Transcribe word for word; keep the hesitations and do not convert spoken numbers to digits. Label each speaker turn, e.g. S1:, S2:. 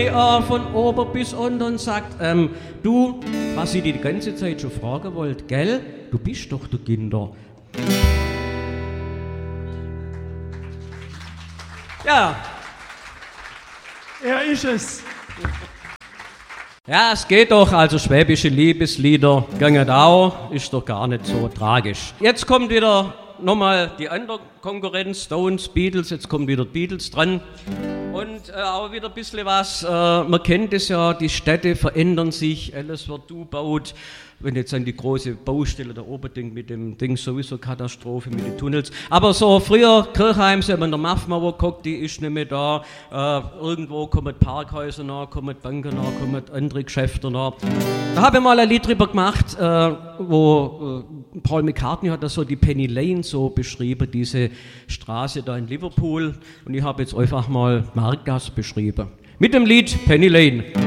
S1: Er von ober bis unten sagt, ähm, du, was ich die ganze Zeit schon fragen wollte, gell? Du bist doch der Kinder. Ja.
S2: Er ist es.
S1: Ja, es geht doch, also schwäbische Liebeslieder, ganget auch, ist doch gar nicht so tragisch. Jetzt kommt wieder nochmal die andere Konkurrenz, Stones, Beatles, jetzt kommt wieder Beatles dran. Und äh, auch wieder ein bisschen was, äh, man kennt es ja, die Städte verändern sich, alles wird umgebaut. Wenn jetzt an die große Baustelle da oben denkt, mit dem Ding sowieso Katastrophe, mit den Tunnels. Aber so früher, Kirchheim, so haben wir in der Mafmauer geguckt, die ist nicht mehr da. Äh, irgendwo kommen Parkhäuser nach, kommen Banken nach, kommen andere Geschäfte nach. Da habe ich mal ein Lied drüber gemacht, äh, wo äh, Paul McCartney hat das so die Penny Lane so beschrieben, diese Straße da in Liverpool. Und ich habe jetzt einfach mal Marktgasse beschrieben. Mit dem Lied Penny Lane.